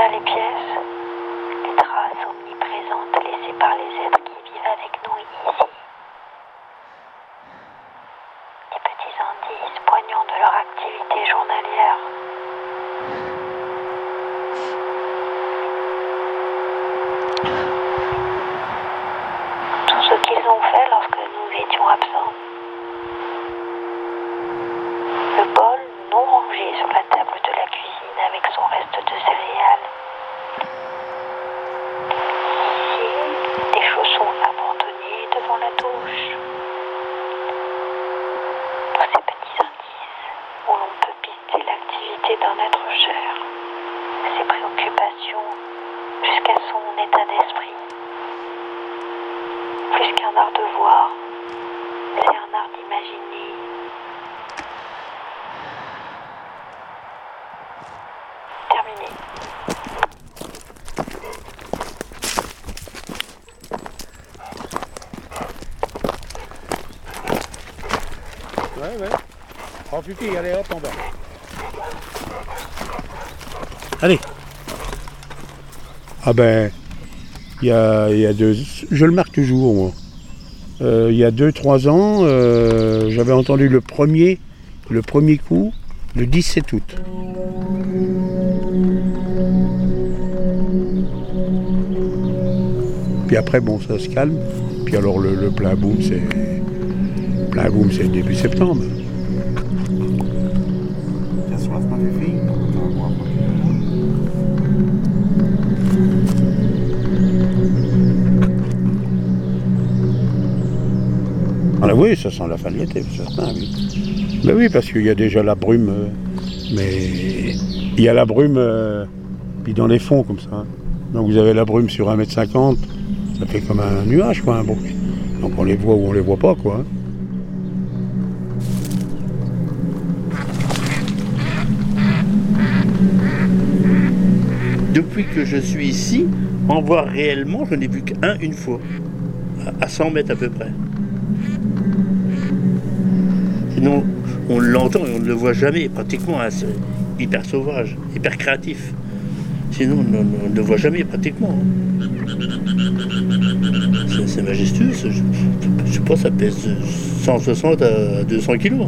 pas les pièces, les traces omniprésentes laissées par les êtres qui vivent avec nous ici. Les petits indices poignants de leur activité journalière. Tout ce qu'ils ont fait lorsque nous étions absents. Le bol non rangé sur la table de la cuisine avec son reste de céréales. Ici, des chaussons abandonnés devant la douche. Tous ces petits indices où l'on peut pister l'activité d'un être cher, ses préoccupations jusqu'à son état d'esprit. Plus qu'un art de voir, c'est un art d'imaginer. Terminé. Ouais. Prends pipi, allez hop en bas. Allez. Ah ben, il y a deux... Je le marque toujours, moi. Il y a 2-3 ans, j'avais entendu le premier coup, le 17 août. Puis après, bon, ça se calme. Puis alors, le plein boom, c'est début septembre. Ah oui, ça sent la fin de l'été, c'est certain, oui. Mais oui, parce qu'il y a déjà la brume, mais il y a la brume puis dans les fonds comme ça. Donc vous avez la brume sur 1,50 m, ça fait comme un nuage, quoi, un bruit. Donc on les voit ou on les voit pas, quoi. Depuis que je suis ici, en voir réellement, je n'ai vu qu'un une fois, à 100 mètres à peu près. Sinon, on l'entend et on ne le voit jamais, pratiquement, hein, c'est hyper sauvage, hyper créatif. Sinon, on ne le voit jamais, pratiquement. C'est majestueux, je sais pas, ça pèse 160 à 200 kilos.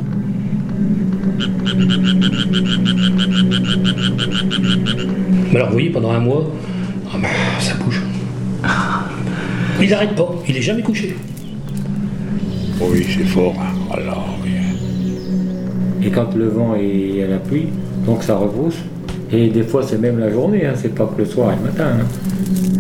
Alors oui, pendant un mois, ça bouge. Il n'arrête pas, il est jamais couché. Oui, c'est fort. Alors, oui. Et quand le vent est à la pluie, donc ça rebrousse. Et des fois c'est même la journée, hein, c'est pas que le soir et le matin. Hein.